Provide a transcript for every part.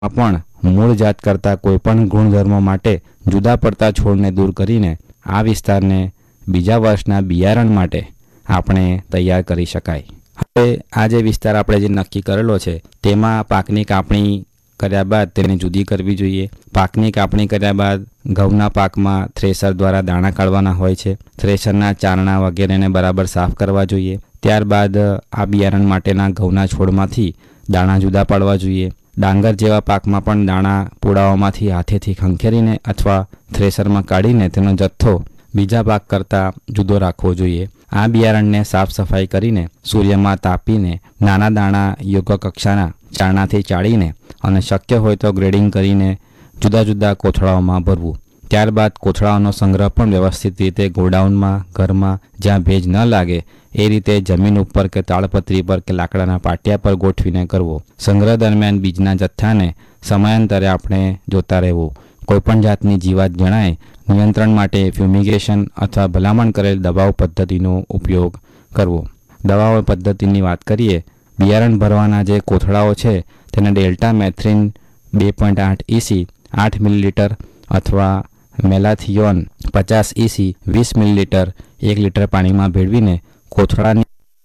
પણ મૂળ જાત કરતાં કોઈપણ ગુણધર્મો માટે જુદા પડતા છોડને દૂર કરીને આ વિસ્તારને બીજા વર્ષના બિયારણ માટે આપણે તૈયાર કરી શકાય. હવે આ જે વિસ્તાર આપણે જે નક્કી કરેલો છે તેમાં પાકની કાપણી કર્યા બાદ તેને જુદી કરવી જોઈએ. પાકની કાપણી કર્યા બાદ ઘઉંના પાકમાં થ્રેશર દ્વારા દાણા કાઢવાના હોય છે. થ્રેશરના ચારણા વગેરેને બરાબર સાફ કરવા જોઈએ. ત્યારબાદ આ બિયારણ માટેના ઘઉંના છોડમાંથી દાણા જુદા પાડવા જોઈએ. ડાંગર જેવા પાકમાં પણ દાણા પૂડાઓમાંથી હાથેથી ખંખેરીને અથવા થ્રેશરમાં કાઢીને તેનો જથ્થો બીજા પાક કરતાં જુદો રાખવો જોઈએ. આ બિયારણને સાફ સફાઈ કરીને સૂર્યમાં તાપીને નાના દાણા યોગ્ય કક્ષાના ચારણાથી ચાળીને અને શક્ય હોય તો ગ્રેડિંગ કરીને જુદા જુદા કોથળાઓમાં ભરવું. ત્યારબાદ કોથળાઓનો સંગ્રહ પણ વ્યવસ્થિત રીતે ગોડાઉનમાં, ઘરમાં જ્યાં ભેજ ન લાગે એ રીતે જમીન ઉપર કે તાળપત્રી પર કે લાકડાના પાટિયા પર ગોઠવીને કરવો. સંગ્રહ દરમિયાન બીજના જથ્થાને સમયાંતરે આપણે જોતા રહેવું. કોઈપણ જાતની જીવાત જણાય નિયંત્રણ માટે ફ્યુમિગેશન અથવા ભલામણ કરેલ દવાઓ પદ્ધતિનો ઉપયોગ કરવો. દવાઓ પદ્ધતિની વાત કરીએ, બિયારણ ભરવાના જે કોથળાઓ છે તેને ડેલ્ટા મેથ્રીન 2.8 EC 8 મિલીલીટર અથવા મેલાથિયોન 50 EC 20 મિલીલીટર 1 લીટર પાણીમાં ભેળવીને કોથળાની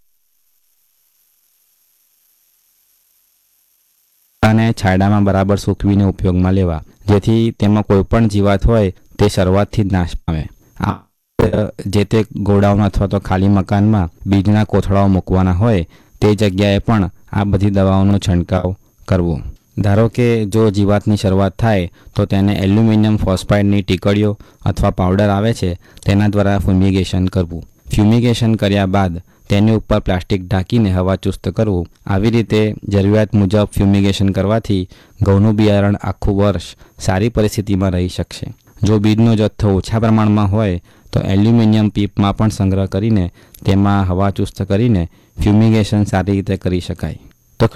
છાંયડામાં બરાબર સૂકવીને ઉપયોગમાં લેવા, જેથી તેમાં કોઈપણ જીવાત હોય તે શરૂઆતથી જ નાશ પામે. જે તે ગોડાઉન અથવા તો ખાલી મકાનમાં બીજના કોથળાઓ મૂકવાના હોય તે જગ્યાએ પણ આ બધી દવાઓનો છંટકાવ કરવો. ધારો કે જો જીવાતની શરૂઆત થાય તો તેને એલ્યુમિનિયમ ફોસ્ફાઇડની ટીકડીઓ અથવા પાવડર આવે છે તેના દ્વારા ફ્યુમિગેશન કરવું. ફ્યુમિગેશન કર્યા બાદ તેની ઉપર પ્લાસ્ટિક ઢાંકીને હવાચુસ્ત કરવું. આવી રીતે જરૂરિયાત મુજબ ફ્યુમિગેશન કરવાથી ઘઉંનું બિયારણ આખું વર્ષ સારી પરિસ્થિતિમાં રહી શકશે. જો બીજનો જથ્થો ઓછા પ્રમાણમાં હોય તો એલ્યુમિનિયમ પીપમાં પણ સંગ્રહ કરીને તેમાં હવાચુસ્ત કરીને ફ્યુમિગેશન સારી રીતે કરી શકાય.